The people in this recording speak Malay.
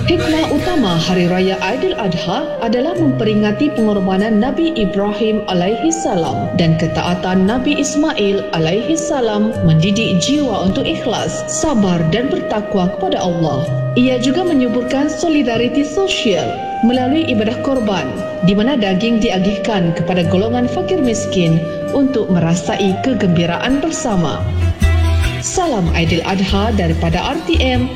Hikmah utama Hari Raya Aidiladha adalah memperingati pengorbanan Nabi Ibrahim alaihi salam dan ketaatan Nabi Ismail alaihi salam, mendidik jiwa untuk ikhlas, sabar dan bertakwa kepada Allah. Ia juga menyuburkan solidariti sosial melalui ibadah korban, di mana daging diagihkan kepada golongan fakir miskin untuk merasai kegembiraan bersama. Salam Aidiladha daripada RTM